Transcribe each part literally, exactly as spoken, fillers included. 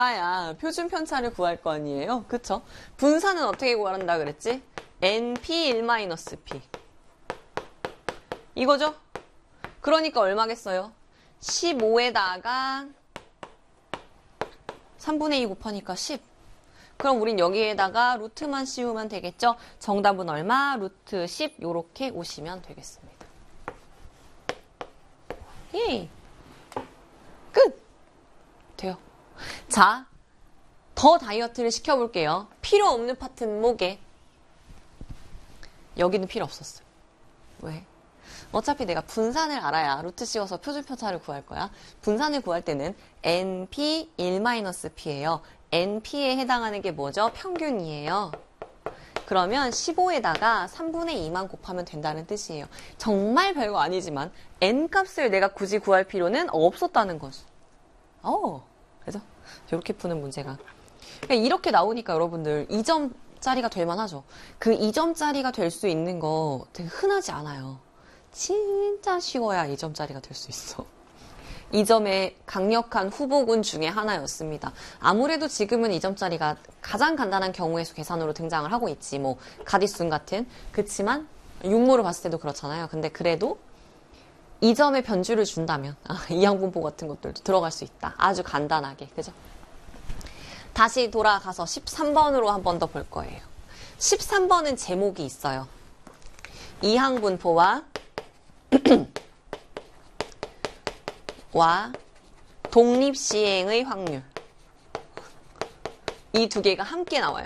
야 표준 편차를 구할 거 아니에요? 그쵸? 분산은 어떻게 구한다 그랬지? 엔피 일 마이너스 피. 이거죠? 그러니까 얼마겠어요? 십오에다가 삼분의 이 곱하니까 십. 그럼 우린 여기에다가 루트만 씌우면 되겠죠? 정답은 얼마? 루트 십 요렇게 오시면 되겠습니다. 예. 끝! 돼요. 자, 더 다이어트를 시켜볼게요. 필요 없는 파트는 뭐게? 여기는 필요 없었어요. 왜? 어차피 내가 분산을 알아야 루트 씌워서 표준 편차를 구할 거야. 분산을 구할 때는 엔피 일 마이너스 피예요. 엔피에 해당하는 게 뭐죠? 평균이에요. 그러면 십오에다가 삼분의 이만 곱하면 된다는 뜻이에요. 정말 별거 아니지만 n값을 내가 굳이 구할 필요는 없었다는 거죠. 어, 그죠? 이렇게 푸는 문제가. 그러니까 이렇게 나오니까 여러분들 이 점짜리가 될 만하죠. 그 이 점짜리가 될 수 있는 거 되게 흔하지 않아요. 진짜 쉬워야 이 점짜리가 될 수 있어. 이 점의 강력한 후보군 중에 하나였습니다. 아무래도 지금은 이 점짜리가 가장 간단한 경우의 수 계산으로 등장을 하고 있지. 뭐 가디순 같은. 그치만 육모를 봤을 때도 그렇잖아요. 근데 그래도 이 점의 변주를 준다면 아, 이항분포 같은 것들도 들어갈 수 있다. 아주 간단하게. 그죠? 다시 돌아가서 십삼 번으로 한 번 더 볼 거예요. 십삼 번은 제목이 있어요. 이항분포와 와 독립시행의 확률. 이 두 개가 함께 나와요.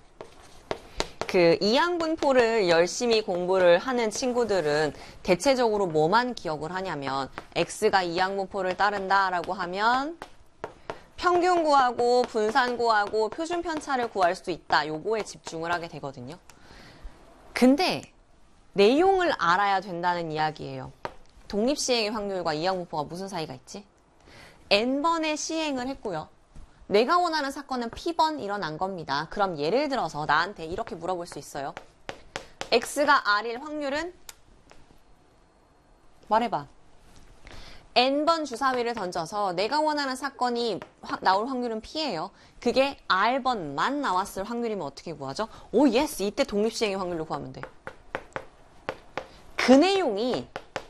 그 이항분포를 열심히 공부를 하는 친구들은 대체적으로 뭐만 기억을 하냐면 x가 이항분포를 따른다라고 하면 평균 구하고 분산 구하고 표준 편차를 구할 수 있다. 요거에 집중을 하게 되거든요. 근데 내용을 알아야 된다는 이야기예요. 독립시행의 확률과 이항분포가 무슨 사이가 있지? n번의 시행을 했고요. 내가 원하는 사건은 p번 일어난 겁니다. 그럼 예를 들어서 나한테 이렇게 물어볼 수 있어요. x가 r일 확률은? 말해봐. n번 주사위를 던져서 내가 원하는 사건이 화, 나올 확률은 p예요. 그게 r번만 나왔을 확률이면 어떻게 구하죠? 오 예스! 이때 독립시행의 확률로 구하면 돼. 그 내용이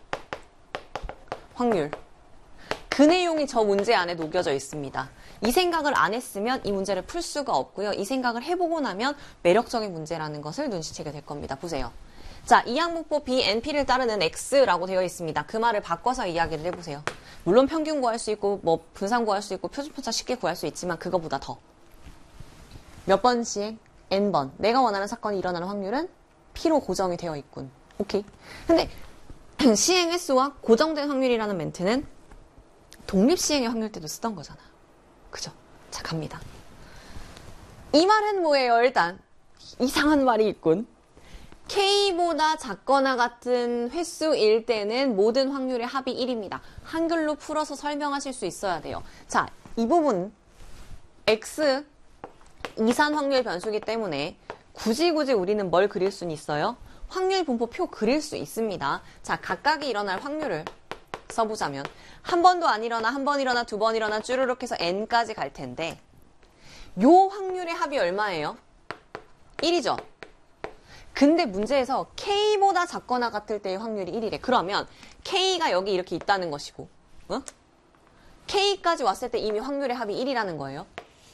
확률. 그 내용이 저 문제 안에 녹여져 있습니다. 이 생각을 안 했으면 이 문제를 풀 수가 없고요. 이 생각을 해보고 나면 매력적인 문제라는 것을 눈치채게 될 겁니다. 보세요. 자, 이항분포 B, 엔피를 따르는 X라고 되어 있습니다. 그 말을 바꿔서 이야기를 해보세요. 물론 평균 구할 수 있고 뭐 분산 구할 수 있고 표준편차 쉽게 구할 수 있지만 그거보다 더. 몇 번 시행? N번. 내가 원하는 사건이 일어나는 확률은 P로 고정이 되어 있군. 오케이. 근데 시행 횟수와 고정된 확률이라는 멘트는 독립시행의 확률 때도 쓰던 거잖아. 그죠? 자, 갑니다. 이 말은 뭐예요? 일단 이상한 말이 있군. K보다 작거나 같은 횟수일 때는 모든 확률의 합이 일입니다. 한글로 풀어서 설명하실 수 있어야 돼요. 자, 이 부분 X 이산 확률 변수기 때문에 굳이 굳이 우리는 뭘 그릴 수는 있어요? 확률 분포표 그릴 수 있습니다. 자, 각각이 일어날 확률을 써보자면 한 번도 안 일어나, 한 번 일어나, 두 번 일어나 쭈르륵 해서 n까지 갈 텐데 요 확률의 합이 얼마예요? 일이죠. 근데 문제에서 K보다 작거나 같을 때의 확률이 일이래. 그러면 K가 여기 이렇게 있다는 것이고 어? K까지 왔을 때 이미 확률의 합이 일이라는 거예요.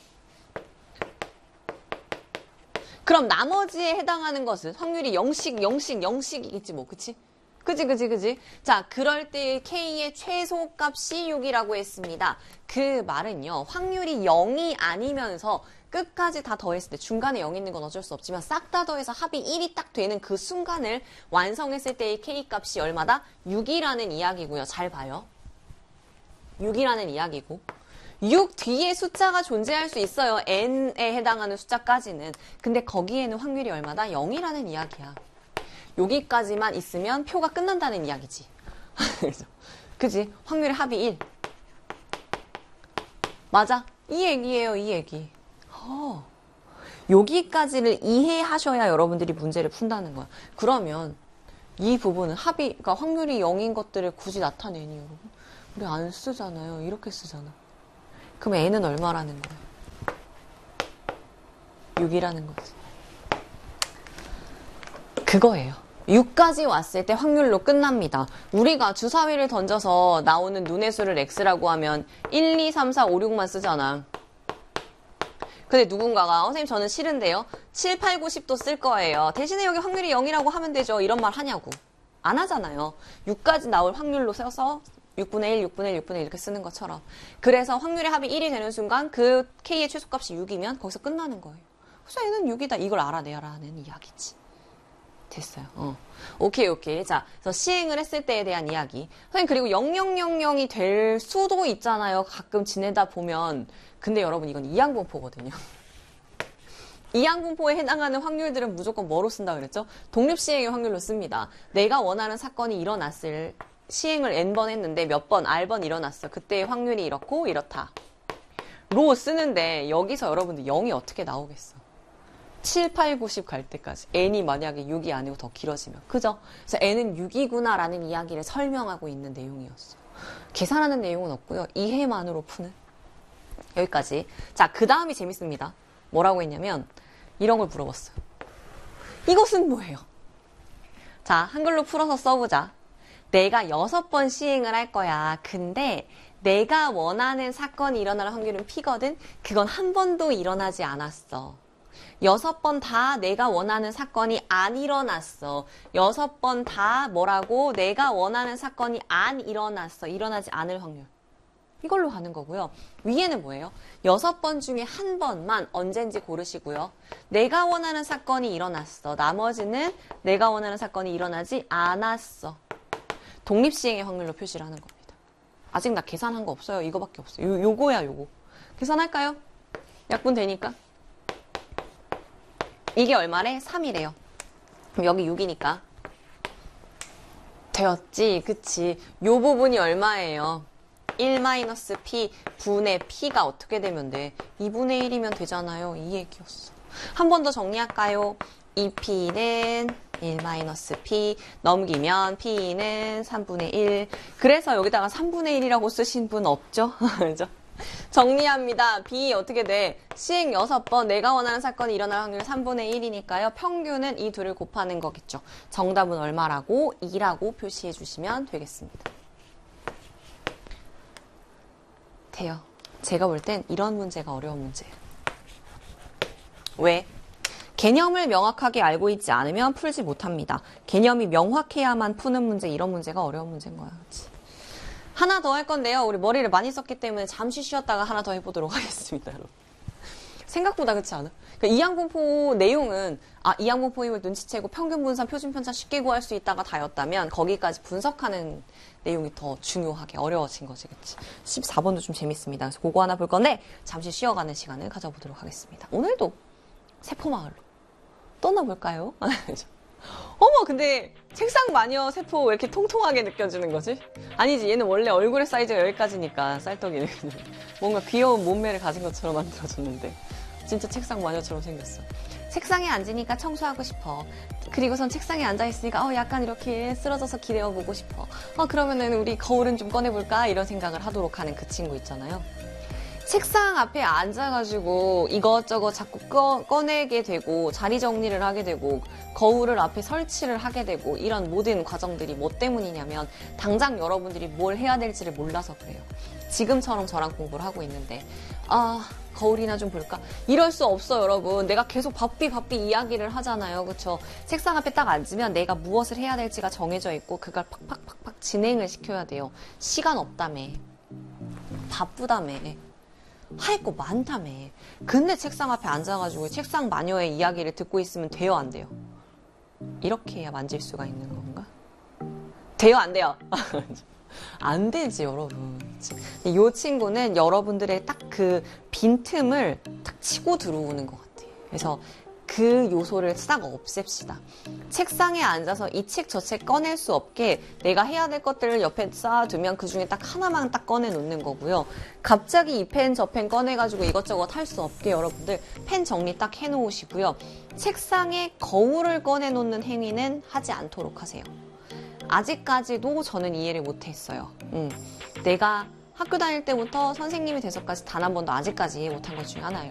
그럼 나머지에 해당하는 것은 확률이 영씩, 영씩, 영씩이겠지 뭐. 그치? 그지, 그지, 그지? 자, 그럴 때 K의 최소값이 육이라고 했습니다. 그 말은요, 확률이 영이 아니면서 끝까지 다 더했을 때, 중간에 영 있는 건 어쩔 수 없지만 싹 다 더해서 합이 일이 딱 되는 그 순간을 완성했을 때의 K값이 얼마다? 육이라는 이야기고요. 잘 봐요. 육이라는 이야기고. 육 뒤에 숫자가 존재할 수 있어요. n에 해당하는 숫자까지는. 근데 거기에는 확률이 얼마다? 영이라는 이야기야. 여기까지만 있으면 표가 끝난다는 이야기지. 그지? 확률의 합이 일. 맞아. 이 얘기예요. 이 얘기. 허. 여기까지를 이해하셔야 여러분들이 문제를 푼다는 거야. 그러면 이 부분은 합이, 그러니까 확률이 영인 것들을 굳이 나타내니 여러분? 우리 안 쓰잖아요. 이렇게 쓰잖아. 그럼 n은 얼마라는 거예요? 육이라는 거지. 그거예요. 육까지 왔을 때 확률로 끝납니다. 우리가 주사위를 던져서 나오는 눈의 수를 x라고 하면 일, 이, 삼, 사, 오, 육만 쓰잖아. 근데 누군가가 어, 선생님 저는 싫은데요. 칠, 팔, 구, 십도 쓸 거예요. 대신에 여기 확률이 영이라고 하면 되죠. 이런 말 하냐고. 안 하잖아요. 육까지 나올 확률로 써서 육분의 일, 육분의 일, 육분의 일 이렇게 쓰는 것처럼. 그래서 확률의 합이 일이 되는 순간 그 k의 최소값이 육이면 거기서 끝나는 거예요. 그래서 얘는 육이다. 이걸 알아내라는 이야기지. 됐어요. 어. 오케이, 오케이. 자, 그래서 시행을 했을 때에 대한 이야기. 선생님, 그리고 영영영영이 될 수도 있잖아요. 가끔 지내다 보면. 근데 여러분, 이건 이항분포거든요. 이항분포에 해당하는 확률들은 무조건 뭐로 쓴다 그랬죠? 독립시행의 확률로 씁니다. 내가 원하는 사건이 일어났을, 시행을 n번 했는데 몇 번, r번 일어났어. 그때의 확률이 이렇고, 이렇다. 로 쓰는데, 여기서 여러분들 영이 어떻게 나오겠어? 칠, 팔, 구, 십 갈 때까지. n이 만약에 육이 아니고 더 길어지면. 그죠? 그래서 n은 육이구나 라는 이야기를 설명하고 있는 내용이었어요. 계산하는 내용은 없고요. 이해만으로 푸는. 여기까지. 자, 그 다음이 재밌습니다. 뭐라고 했냐면 이런 걸 물어봤어요. 이것은 뭐예요? 자, 한글로 풀어서 써보자. 내가 여섯 번 시행을 할 거야. 근데 내가 원하는 사건이 일어날 확률은 P거든? 그건 한 번도 일어나지 않았어. 여섯 번 다 내가 원하는 사건이 안 일어났어. 여섯 번 다 뭐라고? 내가 원하는 사건이 안 일어났어. 일어나지 않을 확률. 이걸로 가는 거고요. 위에는 뭐예요? 여섯 번 중에 한 번만 언젠지 고르시고요. 내가 원하는 사건이 일어났어. 나머지는 내가 원하는 사건이 일어나지 않았어. 독립시행의 확률로 표시를 하는 겁니다. 아직 나 계산한 거 없어요. 이거밖에 없어요. 요, 요거야, 요거. 계산할까요? 약분 되니까. 이게 얼마래? 삼이래요. 그럼 여기 육이니까. 되었지, 그치. 요 부분이 얼마예요? 일 마이너스 P 분의 P가 어떻게 되면 돼? 이분의 일이면 되잖아요. 이 얘기였어. 한 번 더 정리할까요? 이 P는 일 마이너스 P 넘기면 P는 삼분의 일. 그래서 여기다가 삼분의 일이라고 쓰신 분 없죠? 그죠? 정리합니다. B 어떻게 돼? 시행 여섯 번 내가 원하는 사건이 일어날 확률 삼분의 일이니까요. 평균은 이 둘을 곱하는 거겠죠. 정답은 얼마라고? 이라고 표시해 주시면 되겠습니다. 돼요. 제가 볼 땐 이런 문제가 어려운 문제예요. 왜? 개념을 명확하게 알고 있지 않으면 풀지 못합니다. 개념이 명확해야만 푸는 문제, 이런 문제가 어려운 문제인 거야. 그치? 하나 더 할 건데요. 우리 머리를 많이 썼기 때문에 잠시 쉬었다가 하나 더 해보도록 하겠습니다, 여러분. 생각보다 그렇지 않아? 그러니까 이항분포 내용은 아 이항분포임을 눈치채고 평균 분산, 표준 편차 쉽게 구할 수 있다가 다였다면 거기까지 분석하는 내용이 더 중요하게 어려워진 거지, 그치? 십사 번도 좀 재밌습니다. 그래서 그거 하나 볼 건데 잠시 쉬어가는 시간을 가져보도록 하겠습니다. 오늘도 세포마을로 떠나볼까요? 어머, 근데 책상 마녀 세포 왜 이렇게 통통하게 느껴지는 거지? 아니지, 얘는 원래 얼굴의 사이즈가 여기까지니까 쌀떡이는 뭔가 귀여운 몸매를 가진 것처럼 만들어졌는데 진짜 책상 마녀처럼 생겼어. 책상에 앉으니까 청소하고 싶어. 그리고선 책상에 앉아있으니까 어 약간 이렇게 쓰러져서 기대어보고 싶어. 어 그러면은 우리 거울은 좀 꺼내볼까? 이런 생각을 하도록 하는 그 친구 있잖아요. 책상 앞에 앉아가지고 이것저것 자꾸 꺼, 꺼내게 되고 자리 정리를 하게 되고 거울을 앞에 설치를 하게 되고 이런 모든 과정들이 뭐 때문이냐면 당장 여러분들이 뭘 해야 될지를 몰라서 그래요. 지금처럼 저랑 공부를 하고 있는데 아 거울이나 좀 볼까? 이럴 수 없어, 여러분. 내가 계속 바삐 바삐 이야기를 하잖아요. 그쵸? 책상 앞에 딱 앉으면 내가 무엇을 해야 될지가 정해져 있고 그걸 팍팍팍팍 진행을 시켜야 돼요. 시간 없다며. 바쁘다며. 할 거 많다며. 근데 책상 앞에 앉아가지고 책상 마녀의 이야기를 듣고 있으면 돼요, 안 돼요? 이렇게 해야 만질 수가 있는 건가? 돼요, 안 돼요? 안 되지, 여러분. 이 친구는 여러분들의 딱 그 빈틈을 딱 치고 들어오는 것 같아요. 그래서 그 요소를 싹 없앱시다. 책상에 앉아서 이 책 저 책 꺼낼 수 없게 내가 해야 될 것들을 옆에 쌓아두면 그 중에 딱 하나만 딱 꺼내놓는 거고요. 갑자기 이 펜 저 펜 꺼내가지고 이것저것 할 수 없게 여러분들 펜 정리 딱 해놓으시고요. 책상에 거울을 꺼내놓는 행위는 하지 않도록 하세요. 아직까지도 저는 이해를 못했어요. 음, 내가 학교 다닐 때부터 선생님이 돼서까지 단 한 번도 아직까지 이해 못한 것 중에 하나예요.